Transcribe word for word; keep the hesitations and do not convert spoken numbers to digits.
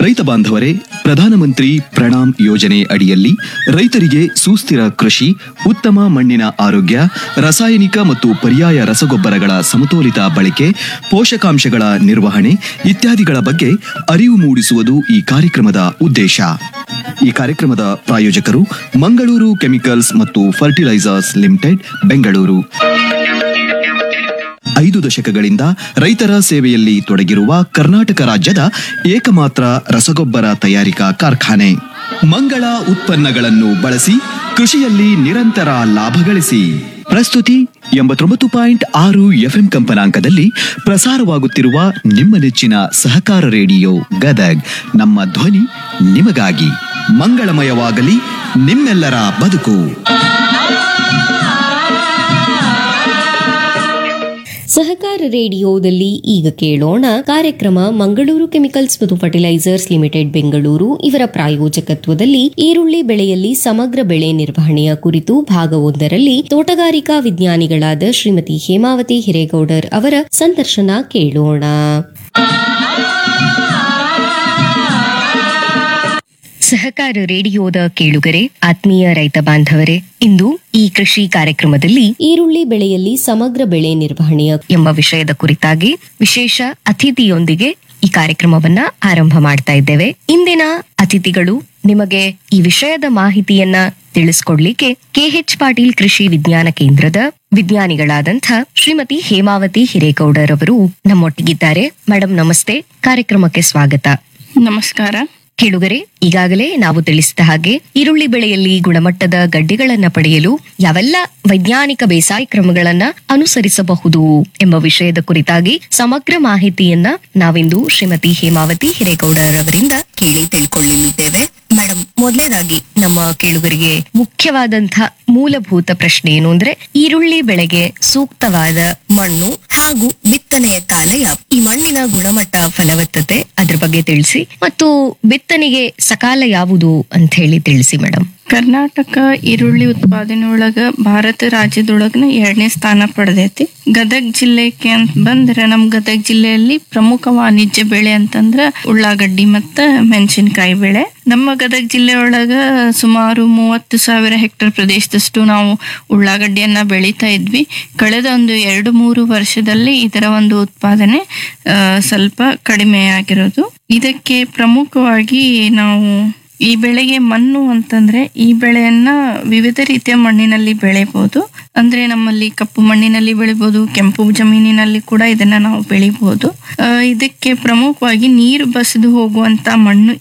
ರೈತ ಬಾಂಧವರೇ, ಪ್ರಧಾನಮಂತ್ರಿ ಪ್ರಣಾಮ್ ಯೋಜನೆ ಅಡಿಯಲ್ಲಿ ರೈತರಿಗೆ ಸುಸ್ಥಿರ ಕೃಷಿ, ಉತ್ತಮ ಮಣ್ಣಿನ ಆರೋಗ್ಯ, ರಾಸಾಯನಿಕ ಮತ್ತು ಪರ್ಯಾಯ ರಸಗೊಬ್ಬರಗಳ ಸಮತೋಲಿತ ಬಳಕೆ, ಪೋಷಕಾಂಶಗಳ ನಿರ್ವಹಣೆ ಇತ್ಯಾದಿಗಳ ಬಗ್ಗೆ ಅರಿವು ಮೂಡಿಸುವುದು ಈ ಕಾರ್ಯಕ್ರಮದ ಉದ್ದೇಶ. ಈ ಕಾರ್ಯಕ್ರಮದ ಪ್ರಾಯೋಜಕರು ಮಂಗಳೂರು ಕೆಮಿಕಲ್ಸ್ ಮತ್ತು ಫರ್ಟಿಲೈಸರ್ಸ್ ಲಿಮಿಟೆಡ್, ಬೆಂಗಳೂರು. ಐದು ದಶಕಗಳಿಂದ ರೈತರ ಸೇವೆಯಲ್ಲಿ ತೊಡಗಿರುವ ಕರ್ನಾಟಕ ರಾಜ್ಯದ ಏಕಮಾತ್ರ ರಸಗೊಬ್ಬರ ತಯಾರಿಕಾ ಕಾರ್ಖಾನೆ. ಮಂಗಳ ಉತ್ಪನ್ನಗಳನ್ನು ಬಳಸಿ ಕೃಷಿಯಲ್ಲಿ ನಿರಂತರ ಲಾಭ ಗಳಿಸಿ. ಪ್ರಸ್ತುತಿ ಎಂಬತ್ತೊಂಬತ್ತು ಪಾಯಿಂಟ್ ಆರು ಎಫ್ಎಂ ಕಂಪನಾಂಕದಲ್ಲಿ ಪ್ರಸಾರವಾಗುತ್ತಿರುವ ನಿಮ್ಮ ನೆಚ್ಚಿನ ಸಹಕಾರ ರೇಡಿಯೋ ಗದಗ್. ನಮ್ಮ ಧ್ವನಿ ನಿಮಗಾಗಿ. ಮಂಗಳಮಯವಾಗಲಿ ನಿಮ್ಮೆಲ್ಲರ ಬದುಕು. ಸಹಕಾರ ರೇಡಿಯೋದಲ್ಲಿ ಈಗ ಕೇಳೋಣ ಕಾರ್ಯಕ್ರಮ ಮಂಗಳೂರು ಕೆಮಿಕಲ್ಸ್ ಮತ್ತು ಫರ್ಟಿಲೈಸರ್ಸ್ ಲಿಮಿಟೆಡ್, ಬೆಂಗಳೂರು ಇವರ ಪ್ರಾಯೋಜಕತ್ವದಲ್ಲಿ ಈರುಳ್ಳಿ ಬೆಳೆಯಲ್ಲಿ ಸಮಗ್ರ ಬೆಳೆ ನಿರ್ವಹಣೆಯ ಕುರಿತು ಭಾಗ ಒಂದರಲ್ಲಿ ತೋಟಗಾರಿಕಾ ವಿಜ್ಞಾನಿಗಳಾದ ಶ್ರೀಮತಿ ಹೇಮಾವತಿ ಹಿರೇಗೌಡರ್ ಅವರ ಸಂದರ್ಶನ ಕೇಳೋಣ. ಸಹಕಾರ ರೇಡಿಯೋದ ಕೇಳುಗರೆ, ಆತ್ಮೀಯ ರೈತ ಬಾಂಧವರೇ, ಇಂದು ಈ ಕೃಷಿ ಕಾರ್ಯಕ್ರಮದಲ್ಲಿ ಈರುಳ್ಳಿ ಬೆಳೆಯಲ್ಲಿ ಸಮಗ್ರ ಬೆಳೆ ನಿರ್ವಹಣೆಯ ಎಂಬ ವಿಷಯದ ಕುರಿತಾಗಿ ವಿಶೇಷ ಅತಿಥಿಯೊಂದಿಗೆ ಈ ಕಾರ್ಯಕ್ರಮವನ್ನ ಆರಂಭ ಮಾಡ್ತಾ ಇದ್ದೇವೆ. ಇಂದಿನ ಅತಿಥಿಗಳು ನಿಮಗೆ ಈ ವಿಷಯದ ಮಾಹಿತಿಯನ್ನ ತಿಳಿಸ್ಕೊಡ್ಲಿಕ್ಕೆ ಕೆಎಚ್ ಪಾಟೀಲ್ ಕೃಷಿ ವಿಜ್ಞಾನ ಕೇಂದ್ರದ ವಿಜ್ಞಾನಿಗಳಾದಂಥ ಶ್ರೀಮತಿ ಹೇಮಾವತಿ ಹಿರೇಗೌಡರ್ ಅವರು ನಮ್ಮೊಟ್ಟಿಗಿದ್ದಾರೆ. ಮೇಡಮ್ ನಮಸ್ತೆ, ಕಾರ್ಯಕ್ರಮಕ್ಕೆ ಸ್ವಾಗತ. ನಮಸ್ಕಾರ. ಕೇಳುಗರೆ, ಈಗಾಗಲೇ ನಾವು ತಿಳಿಸಿದ ಹಾಗೆ ಈರುಳ್ಳಿ ಬೆಳೆಯಲ್ಲಿ ಗುಣಮಟ್ಟದ ಗಡ್ಡೆಗಳನ್ನ ಪಡೆಯಲು ಯಾವೆಲ್ಲ ವೈಜ್ಞಾನಿಕ ಬೇಸಾಯ ಕ್ರಮಗಳನ್ನ ಅನುಸರಿಸಬಹುದು ಎಂಬ ವಿಷಯದ ಕುರಿತಾಗಿ ಸಮಗ್ರ ಮಾಹಿತಿಯನ್ನ ನಾವಿಂದು ಶ್ರೀಮತಿ ಹೇಮಾವತಿ ಹಿರೇಗೌಡರ್ ಅವರಿಂದ ಕೇಳಿ ತಿಳ್ಕೊಳ್ಳಲಿದ್ದೇವೆ. ಮೇಡಮ್, ಮೊದಲನೇದಾಗಿ ನಮ್ಮ ಕೇಳುಗರಿಗೆ ಮುಖ್ಯವಾದಂತಹ ಮೂಲಭೂತ ಪ್ರಶ್ನೆ ಏನು ಅಂದ್ರೆ, ಈರುಳ್ಳಿ ಬೆಳೆಗೆ ಸೂಕ್ತವಾದ ಮಣ್ಣು ಹಾಗೂ ಬಿತ್ತನೆಯ ಕಾಲ ಯಾವ? ಈ ಮಣ್ಣಿನ ಗುಣಮಟ್ಟ, ಫಲವತ್ತತೆ ಅದ್ರ ಬಗ್ಗೆ ತಿಳಿಸಿ, ಮತ್ತು ಬಿತ್ತನೆಗೆ ಸಕಾಲ ಯಾವುದು ಅಂತ ಹೇಳಿ ತಿಳಿಸಿ ಮೇಡಮ್. ಕರ್ನಾಟಕ ಈರುಳ್ಳಿ ಉತ್ಪಾದನೆ ಒಳಗ ಭಾರತ ರಾಜ್ಯದೊಳಗನ ಎರಡನೇ ಸ್ಥಾನ ಪಡೆದೈತಿ. ಗದಗ್ ಜಿಲ್ಲೆಗೆ ಅಂತ ಬಂದ್ರೆ, ನಮ್ ಗದಗ್ ಜಿಲ್ಲೆಯಲ್ಲಿ ಪ್ರಮುಖ ವಾಣಿಜ್ಯ ಬೆಳೆ ಅಂತಂದ್ರ ಉಳ್ಳಾಗಡ್ಡಿ ಮತ್ತ ಮೆಣಸಿನಕಾಯಿ ಬೆಳೆ. ನಮ್ಮ ಗದಗ್ ಜಿಲ್ಲೆ ಒಳಗ ಸುಮಾರು ಮೂವತ್ತು ಸಾವಿರ ಹೆಕ್ಟೇರ್ ಪ್ರದೇಶದಷ್ಟು ನಾವು ಉಳ್ಳಾಗಡ್ಡಿಯನ್ನ ಬೆಳೀತಾ ಇದ್ವಿ. ಕಳೆದ ಒಂದು ಎರಡು ಮೂರು ವರ್ಷದಲ್ಲಿ ಇದರ ಒಂದು ಉತ್ಪಾದನೆ ಅಹ್ ಸ್ವಲ್ಪ ಕಡಿಮೆ ಆಗಿರೋದು. ಇದಕ್ಕೆ ಪ್ರಮುಖವಾಗಿ ನಾವು ಈ ಬೆಳೆಗೆ ಮಣ್ಣು ಅಂತಂದ್ರೆ, ಈ ಬೆಳೆಯನ್ನ ವಿವಿಧ ರೀತಿಯ ಮಣ್ಣಿನಲ್ಲಿ ಬೆಳೆಯಬಹುದು. ಅಂದ್ರೆ ನಮ್ಮಲ್ಲಿ ಕಪ್ಪು ಮಣ್ಣಿನಲ್ಲಿ ಬೆಳಿಬಹುದು, ಕೆಂಪು ಜಮೀನಿನಲ್ಲಿ ಕೂಡ ಇದನ್ನ ನಾವು ಬೆಳಿಬಹುದು. ಅಹ್ ಇದಕ್ಕೆ ಪ್ರಮುಖವಾಗಿ ನೀರು ಬಸಿದು ಹೋಗುವಂತ ಮಣ್ಣು